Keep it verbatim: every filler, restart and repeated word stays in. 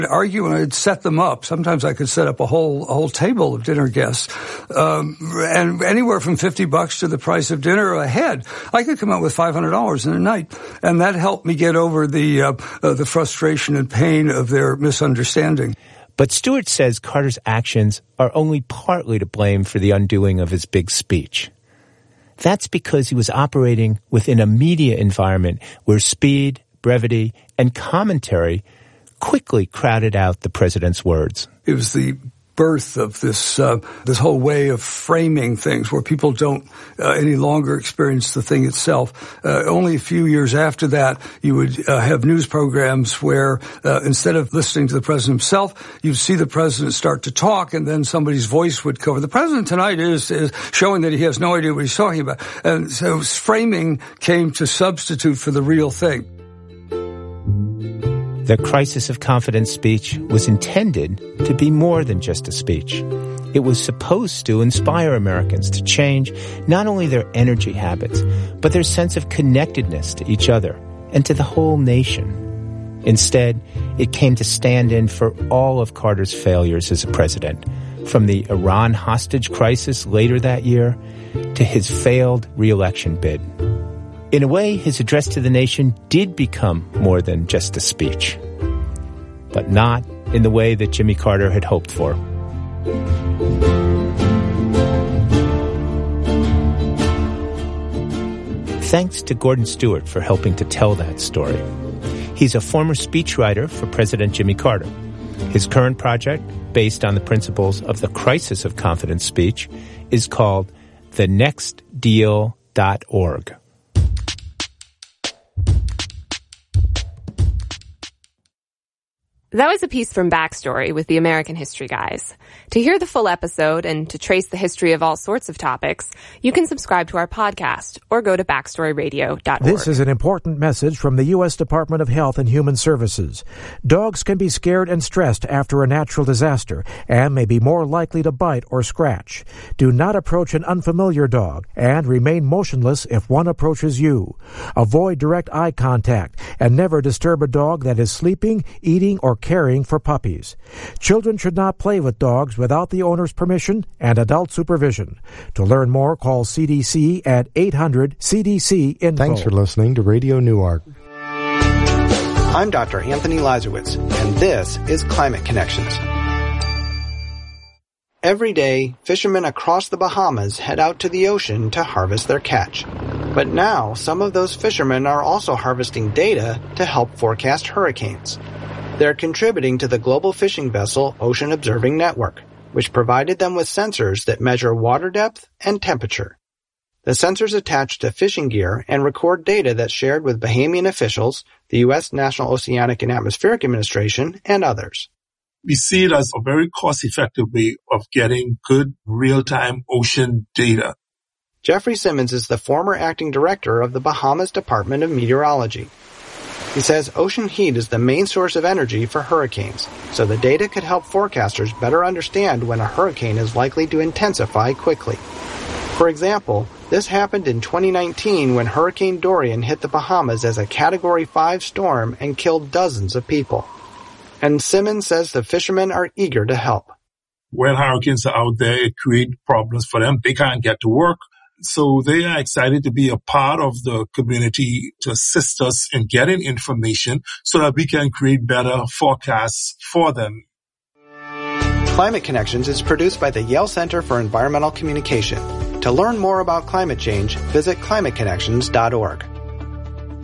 argue, and I'd set them up. Sometimes I could set up a whole a whole table of dinner guests, um, and anywhere from fifty bucks to the price of dinner a head. I could come out with five hundred dollars in a night, and that helped me get over the uh, uh, the frustration and pain of their misunderstanding. But Stewart says Carter's actions are only partly to blame for the undoing of his big speech. That's because he was operating within a media environment where speed, brevity, and commentary quickly crowded out the president's words. It was the birth of this uh, this whole way of framing things where people don't uh, any longer experience the thing itself. Uh, only a few years after that, you would uh, have news programs where uh, instead of listening to the president himself, you'd see the president start to talk, and then somebody's voice would cover. The president tonight is, is showing that he has no idea what he's talking about. And so framing came to substitute for the real thing. The crisis of confidence speech was intended to be more than just a speech. It was supposed to inspire Americans to change not only their energy habits, but their sense of connectedness to each other and to the whole nation. Instead, it came to stand in for all of Carter's failures as a president, from the Iran hostage crisis later that year to his failed re-election bid. In a way, his address to the nation did become more than just a speech, but not in the way that Jimmy Carter had hoped for. Thanks to Gordon Stewart for helping to tell that story. He's a former speechwriter for President Jimmy Carter. His current project, based on the principles of the crisis of confidence speech, is called the next deal dot org. That was a piece from Backstory with the American History Guys. To hear the full episode and to trace the history of all sorts of topics, you can subscribe to our podcast or go to backstory radio dot org. This is an important message from the U S Department of Health and Human Services. Dogs can be scared and stressed after a natural disaster and may be more likely to bite or scratch. Do not approach an unfamiliar dog and remain motionless if one approaches you. Avoid direct eye contact and never disturb a dog that is sleeping, eating, or caring for puppies. Children should not play with dogs without the owner's permission and adult supervision. To learn more, call C D C at eight hundred C D C info. Thanks for listening to Radio Newark. I'm Doctor Anthony Lazarowitz, and this is Climate Connections. Every day, fishermen across the Bahamas head out to the ocean to harvest their catch. But now, some of those fishermen are also harvesting data to help forecast hurricanes. They're contributing to the global fishing vessel Ocean Observing Network, which provided them with sensors that measure water depth and temperature. The sensors attach to fishing gear and record data that's shared with Bahamian officials, the U S National Oceanic and Atmospheric Administration, and others. We see it as a very cost-effective way of getting good real-time ocean data. Jeffrey Simmons is the former acting director of the Bahamas Department of Meteorology. He says ocean heat is the main source of energy for hurricanes, so the data could help forecasters better understand when a hurricane is likely to intensify quickly. For example, this happened in twenty nineteen when Hurricane Dorian hit the Bahamas as a Category five storm and killed dozens of people. And Simmons says the fishermen are eager to help. When hurricanes are out there, it creates problems for them. They can't get to work. So they are excited to be a part of the community to assist us in getting information so that we can create better forecasts for them. Climate Connections is produced by the Yale Center for Environmental Communication. To learn more about climate change, visit climate connections dot org.